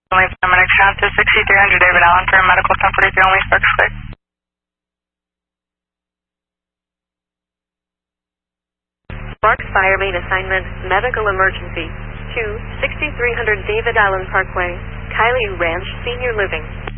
Only paramedic shot to 6300 David Allen for medical 1043 only sparks clear. Sparks Fire Main Assignment, Medical Emergency, to 6300 David Allen Parkway, Kylie Ranch Senior Living.